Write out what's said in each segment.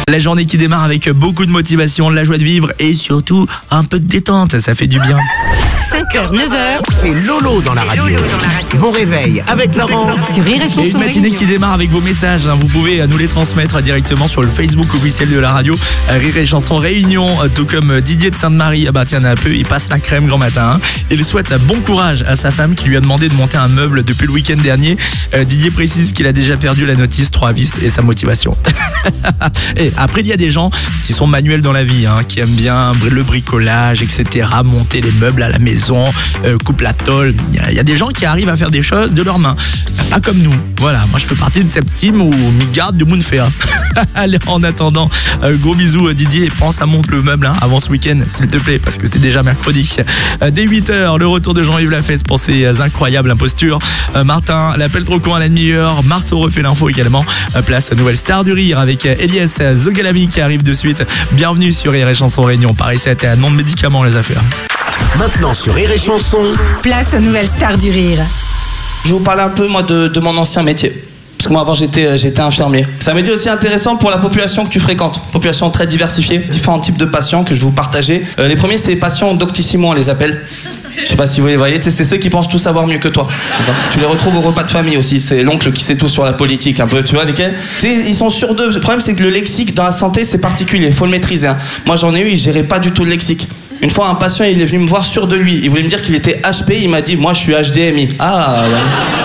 La journée qui démarre avec beaucoup de motivation, de la joie de vivre et surtout un peu de détente, ça fait du bien. 5h, 9h. C'est Lolo dans la radio. Bon réveil avec Laurent. Sur Rire et Chanson. Et une matinée qui démarre avec vos messages, vous pouvez nous les transmettre directement sur le Facebook officiel de la radio, Rire et Chanson Réunion, tout comme Didier de Sainte-Marie. Ah bah tiens, un peu, il passe la crème grand matin. Il souhaite bon courage à sa femme qui lui a demandé de monter un meuble depuis le week-end dernier. Didier précise qu'il a déjà perdu la notice, 3 vis et sa motivation. Et après, il y a des gens qui sont manuels dans la vie, qui aiment bien le bricolage, etc., monter les meubles à la maison, coupe la tôle. Il y a des gens qui arrivent à faire des choses de leurs mains. Pas comme nous. Voilà, moi je fais partie de cette team où m'y garde de Moonfair. Allez, en attendant, gros bisous Didier, pense à monter le meuble avant ce week-end, s'il te plaît, parce que c'est déjà mercredi. Dès 8h, le retour de Jean-Yves Lafesse pour ses incroyables impostures. Martin, l'appel trop con à la demi-heure. Marceau refait l'info également. Place nouvelle star du rire avec Elias Zogalami qui arrive de suite. Bienvenue sur Rire et Chanson Réunion. Paris 7 et un nom de médicaments les affaires. Maintenant sur Rire et Chanson. Place aux nouvelles stars du rire. Je vais vous parler un peu moi de mon ancien métier. Parce que moi avant j'étais infirmier. C'est un métier aussi intéressant pour la population que tu fréquentes. Population très diversifiée, différents types de patients que je vais vous partager. Les premiers c'est les patients doctissimo on les appelle. Je sais pas si vous les voyez, c'est ceux qui pensent tout savoir mieux que toi. Tu les retrouves au repas de famille aussi, c'est l'oncle qui sait tout sur la politique un peu, tu vois lesquels. Ils sont sur deux. Le problème c'est que le lexique dans la santé c'est particulier, il faut le maîtriser. Moi j'en ai eu, il gérait pas du tout le lexique. Une fois un patient il est venu me voir sûr de lui, il voulait me dire qu'il était HP, il m'a dit moi je suis HDMI. Ah ouais.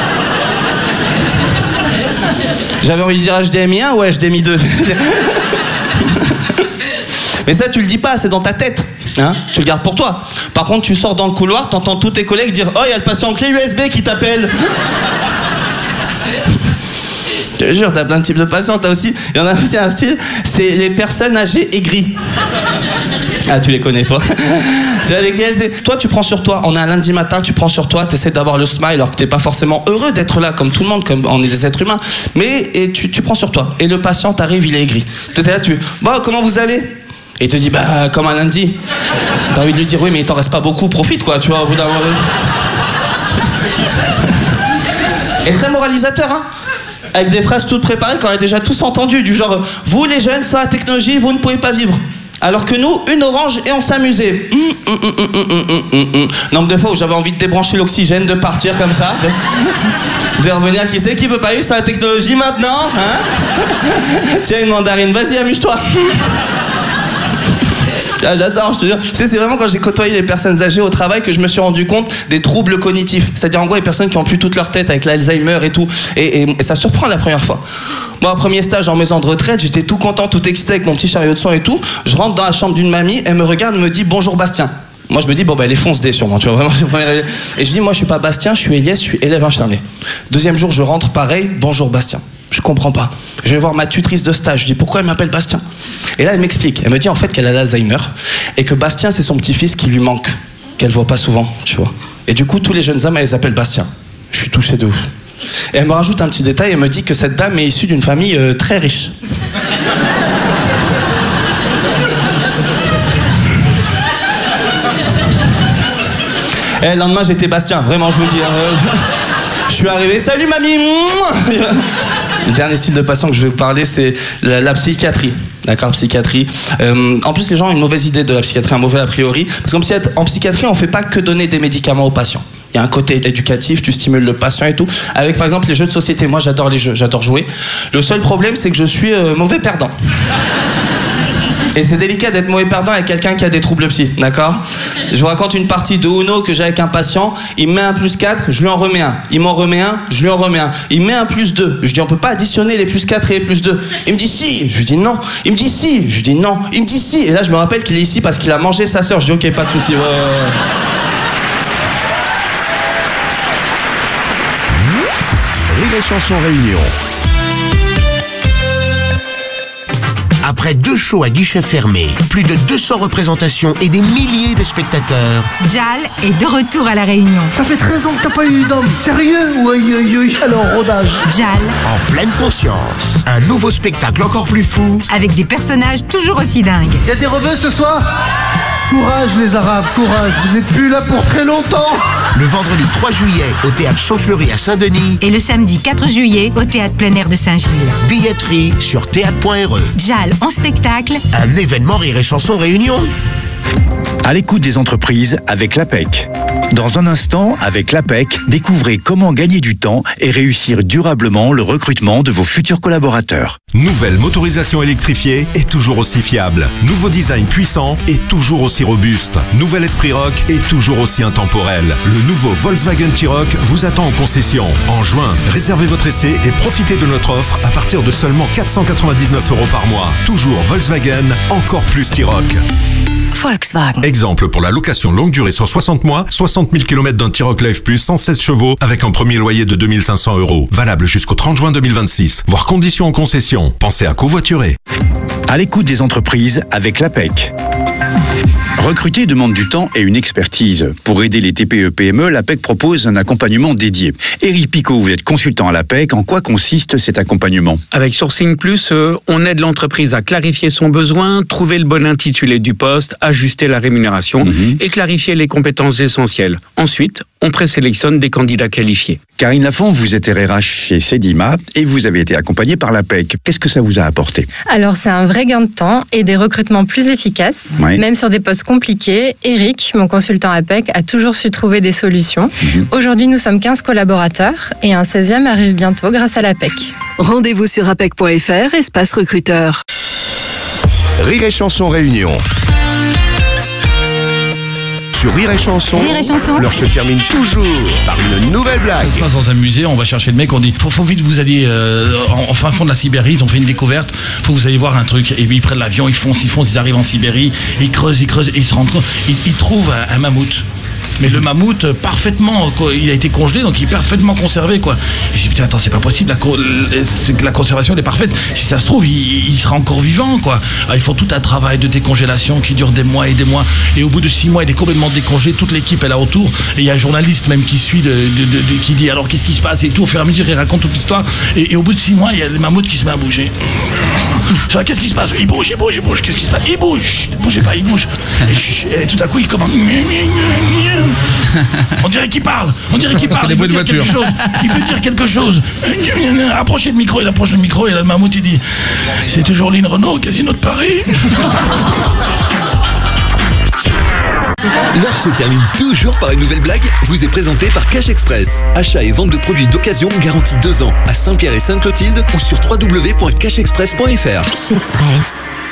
J'avais envie de dire HDMI 1 ou HDMI 2. Mais ça tu le dis pas, c'est dans ta tête. Tu le gardes pour toi. Par contre, tu sors dans le couloir, t'entends tous tes collègues dire « Oh, il y a le patient clé USB qui t'appelle !» Je te jure, t'as plein de types de patients. Il y en a aussi un style, c'est les personnes âgées aigries. Ah, tu les connais, toi. Tu vois lesquels, toi, tu prends sur toi. On est un lundi matin, tu prends sur toi, t'essaies d'avoir le smile alors que t'es pas forcément heureux d'être là, comme tout le monde, comme on est des êtres humains. Mais tu prends sur toi. Et le patient t'arrive, il est aigri. T'es là, bon, comment vous allez ? Et il te dit, bah, comme un lundi. T'as envie de lui dire, oui, mais il t'en reste pas beaucoup, profite, quoi, tu vois, au bout d'un moment. Et très moralisateur, avec des phrases toutes préparées qu'on a déjà tous entendues, du genre, vous, les jeunes, sans la technologie, vous ne pouvez pas vivre. Alors que nous, une orange et on s'amusait. Nombre de fois où j'avais envie de débrancher l'oxygène, de partir comme ça, de revenir, qui sait qui peut pas vivre sans la technologie maintenant, Tiens, une mandarine, vas-y, amuse-toi. Ah, j'adore, je te jure. C'est vraiment quand j'ai côtoyé les personnes âgées au travail que je me suis rendu compte des troubles cognitifs. C'est-à-dire en gros les personnes qui ont plus toute leur tête avec l'Alzheimer et tout. Et ça surprend la première fois. Moi, premier stage en maison de retraite, j'étais tout content, tout excité avec mon petit chariot de son et tout. Je rentre dans la chambre d'une mamie, elle me regarde, me dit bonjour Bastien. Moi je me dis bon bah elle est fonce-dé sûrement, tu vois vraiment. Et je dis moi je suis pas Bastien, je suis Elias, je suis élève infirmier. Deuxième jour je rentre pareil, bonjour Bastien. Je comprends pas. Je vais voir ma tutrice de stage, je dis pourquoi elle m'appelle Bastien. Et là elle m'explique, elle me dit en fait qu'elle a l'Alzheimer et que Bastien c'est son petit-fils qui lui manque, qu'elle voit pas souvent, tu vois. Et du coup tous les jeunes hommes elle les appelle Bastien. Je suis touché de ouf. Et elle me rajoute un petit détail, elle me dit que cette dame est issue d'une famille très riche. Et le lendemain j'étais Bastien, vraiment je vous le dis. Je suis arrivé, salut mamie. Le dernier style de patient que je vais vous parler c'est la psychiatrie. D'accord, psychiatrie. En plus les gens ont une mauvaise idée de la psychiatrie, un mauvais a priori. Parce qu'en psychiatrie on fait pas que donner des médicaments aux patients. Il y a un côté éducatif, tu stimules le patient et tout. Avec par exemple les jeux de société, moi j'adore les jeux, j'adore jouer. Le seul problème c'est que je suis mauvais perdant. Et c'est délicat d'être mauvais perdant avec quelqu'un qui a des troubles psy, d'accord ? Je vous raconte une partie de Uno que j'ai avec un patient, il me met un +4, je lui en remets un. Il m'en remet un, je lui en remets un. Il me met un +2. Je dis on peut pas additionner les +4 et les +2. Il me dit si, je lui dis non. Il me dit si, je lui dis non. Il me dit si. Et là je me rappelle qu'il est ici parce qu'il a mangé sa sœur. Je dis ok, pas de soucis. Ouais. Rire et Chanson Réunion. Après 2 shows à guichet fermé, plus de 200 représentations et des milliers de spectateurs, Jal est de retour à La Réunion. Ça fait 13 ans que t'as pas eu d'homme. Sérieux? Oui. Alors, rodage. Jal, en pleine conscience, un nouveau spectacle encore plus fou. avec des personnages toujours aussi dingues. Y'a des rebeux ce soir? Courage les Arabes, courage. Vous n'êtes plus là pour très longtemps. Le vendredi 3 juillet au théâtre Champfleury à Saint-Denis. Et le samedi 4 juillet au théâtre plein air de Saint-Gilles. Billetterie sur théâtre.re. JAL en spectacle. Un événement Rire et Chanson Réunion. À l'écoute des entreprises avec l'APEC. Dans un instant, avec l'APEC, découvrez comment gagner du temps et réussir durablement le recrutement de vos futurs collaborateurs. Nouvelle motorisation électrifiée et toujours aussi fiable. Nouveau design puissant et toujours aussi robuste. Nouvel esprit rock et toujours aussi intemporel. Le nouveau Volkswagen T-Roc vous attend en concession. En juin, réservez votre essai et profitez de notre offre à partir de seulement 499 € par mois. Toujours Volkswagen, encore plus T-Roc. Volkswagen. Exemple pour la location longue durée sur 60 mois, 60 000 km d'un T-Roc Live Plus 116 chevaux avec un premier loyer de 2 500 €. Valable jusqu'au 30 juin 2026. Voir conditions en concession. Pensez à covoiturer. À l'écoute des entreprises avec l'APEC. Recruter demande du temps et une expertise. Pour aider les TPE-PME, l'APEC propose un accompagnement dédié. Éric Picot, vous êtes consultant à l'APEC. En quoi consiste cet accompagnement ? Avec Sourcing Plus, on aide l'entreprise à clarifier son besoin, trouver le bon intitulé du poste, ajuster la rémunération et clarifier les compétences essentielles. Ensuite, on présélectionne des candidats qualifiés. Karine Lafont, vous êtes RH chez Sedima et vous avez été accompagnée par l'APEC. Qu'est-ce que ça vous a apporté ? Alors, c'est un vrai gain de temps et des recrutements plus efficaces, même sur des postes compliqués. Eric, mon consultant APEC, a toujours su trouver des solutions. Aujourd'hui, nous sommes 15 collaborateurs et un 16e arrive bientôt grâce à l'APEC. Rendez-vous sur apec.fr, espace recruteur. Rire et Chanson Réunion. Sur Rire et Chanson, l'heure se termine toujours par une nouvelle blague. Ça se passe dans un musée, on va chercher le mec, on dit faut vite vous alliez en fin fond de la Sibérie, ils ont fait une découverte, faut que vous allez voir un truc. Et puis ils prennent l'avion, ils foncent, ils arrivent en Sibérie, ils creusent, et ils se rendent compte, ils trouvent un mammouth. Mais le mammouth, parfaitement, il a été congelé, donc il est parfaitement conservé, quoi. Et je dis, putain, attends, c'est pas possible, la conservation, elle est parfaite. Si ça se trouve, il sera encore vivant, quoi. Alors, il faut tout un travail de décongélation qui dure des mois et des mois. Et au bout de 6 mois, il est complètement décongelé, toute l'équipe est là autour. Et il y a un journaliste même qui suit, qui dit, alors qu'est-ce qui se passe et tout. Au fur et à mesure, il raconte toute l'histoire. Et au bout de 6 mois, il y a le mammouth qui se met à bouger. Qu'est-ce qui se passe ? Il bouge, qu'est-ce qui se passe ? Il bouge, bougez pas, il bouge. Et tout à coup, il commence. On dirait qu'il parle, il veut dire quelque chose. Il veut dire quelque chose. Approchez le micro, il approche le micro et là, le mammouth il dit c'est toujours Lynn Renault, Casino de Paris. L'heure se termine toujours par une nouvelle blague, vous est présentée par Cash Express. Achat et vente de produits d'occasion garantis 2 ans à Saint-Pierre et Sainte-Clotilde ou sur www.cashexpress.fr. Cash Express.